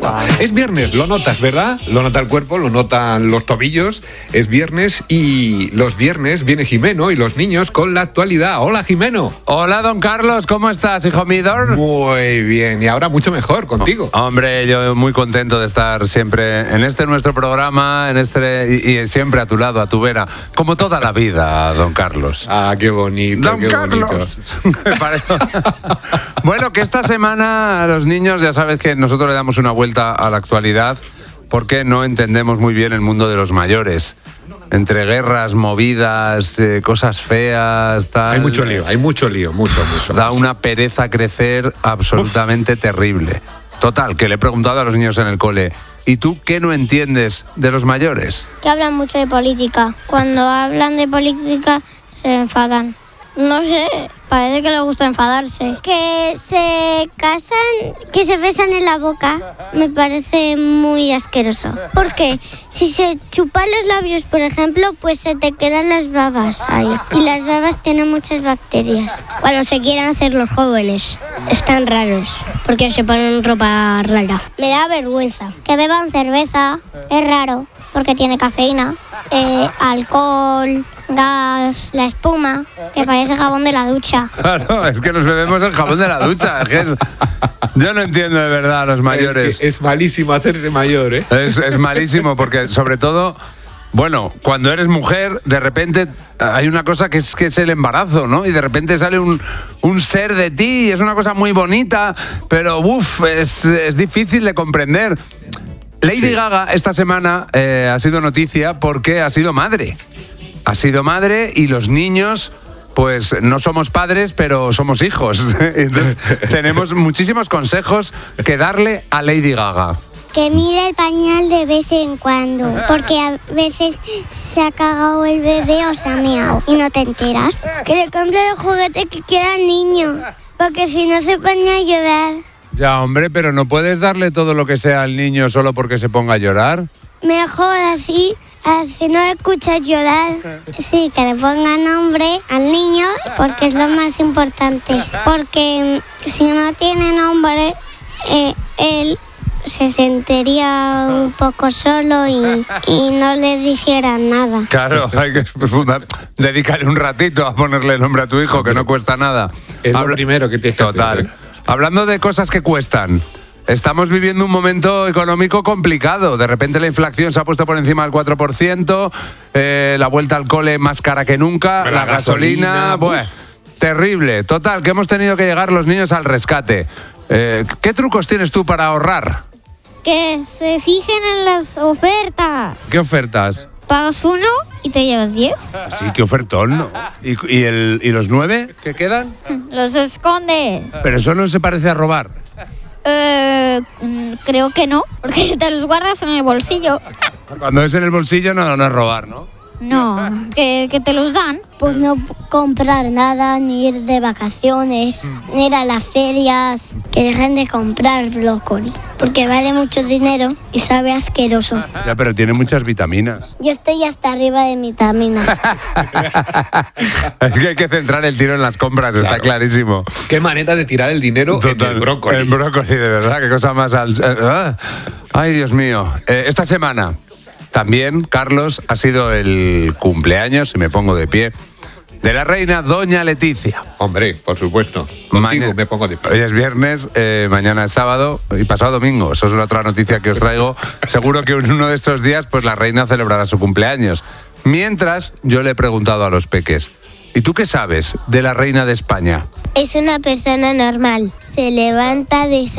Es viernes, lo notas, ¿verdad? Lo nota el cuerpo, lo notan los tobillos. Es viernes y los viernes viene Jimeno y los niños con la actualidad. Hola, Jimeno. Hola, don Carlos, ¿cómo estás, hijo mío? Muy bien, y ahora mucho mejor contigo. Hombre, yo muy contento de estar siempre en nuestro programa, y siempre a tu lado, a tu vera, como toda la vida, don Carlos. Ah, qué bonito, don qué Carlos. Bonito. Bueno, que esta semana a los niños, ya sabes que nosotros le damos una vuelta a la actualidad porque no entendemos muy bien el mundo de los mayores. Entre guerras, movidas, cosas feas, tal. Hay mucho lío, mucho. Da una pereza crecer absolutamente terrible. Total, que le he preguntado a los niños en el cole, ¿y tú qué no entiendes de los mayores? Que hablan mucho de política. Cuando hablan de política se enfadan. No sé, parece que les gusta enfadarse. Que se casan, que se besan en la boca, me parece muy asqueroso. Porque si se chupan los labios, por ejemplo, pues se te quedan las babas ahí. Y las babas tienen muchas bacterias. Cuando se quieren hacer los jóvenes, están raros, porque se ponen ropa rara. Me da vergüenza. Que beban cerveza, es raro, porque tiene cafeína, alcohol, gas, la espuma, que parece jabón de la ducha. Claro, es que nos bebemos el jabón de la ducha. Yo no entiendo de verdad a los mayores. Es malísimo hacerse mayor, ¿eh? Es malísimo porque, sobre todo, bueno, cuando eres mujer, de repente hay una cosa que es el embarazo, ¿no? Y de repente sale un ser de ti, y es una cosa muy bonita, pero es difícil de comprender. Lady Gaga esta semana ha sido noticia porque ha sido madre. Ha sido madre y los niños, pues no somos padres, pero somos hijos. Entonces tenemos muchísimos consejos que darle a Lady Gaga. Que mire el pañal de vez en cuando, porque a veces se ha cagado el bebé o se ha meado y no te enteras. Que le compre el juguete que quiera al niño, porque si no se pone a llorar. Ya, hombre, pero no puedes darle todo lo que sea al niño solo porque se ponga a llorar. Mejor así no escuchas llorar. Sí, que le ponga nombre al niño, porque es lo más importante. Porque si no tiene nombre, él se sentiría un poco solo y no le dijera nada. Claro, hay que dedicarle un ratito a ponerle nombre a tu hijo, que no cuesta nada. Es lo primero que tienes que hacer. Total. Hablando de cosas que cuestan, estamos viviendo un momento económico complicado. De repente la inflación se ha puesto por encima del 4%, la vuelta al cole más cara que nunca, la gasolina, terrible. Total, que hemos tenido que llegar los niños al rescate. ¿Qué trucos tienes tú para ahorrar? Que se fijen en las ofertas. ¿Qué ofertas? Pagas 1 y te llevas 10. Sí, qué ofertón, ¿no? ¿Y los 9 que quedan? Los escondes. Pero eso no se parece a robar. Creo que no, porque te los guardas en el bolsillo. Cuando es en el bolsillo no es robar, ¿no? No, que te los dan. Pues no comprar nada, ni ir de vacaciones, ni ir a las ferias. Que dejen de comprar brócoli, porque vale mucho dinero y sabe asqueroso. Ya, pero tiene muchas vitaminas. Yo estoy hasta arriba de vitaminas. Es que hay que centrar el tiro en las compras, claro. Está clarísimo. Qué manera de tirar el dinero. Total, en el brócoli. El brócoli, de verdad, qué cosa más... Ay, Dios mío. Esta semana también, Carlos, ha sido el cumpleaños, si me pongo de pie, de la reina Doña Leticia. Hombre, por supuesto. Contigo me pongo de pie. Hoy es viernes, mañana es sábado y pasado domingo. Eso es otra noticia que os traigo. Seguro que en uno de estos días pues la reina celebrará su cumpleaños. Mientras, yo le he preguntado a los peques, ¿y tú qué sabes de la reina de España? Es una persona normal. Se levanta,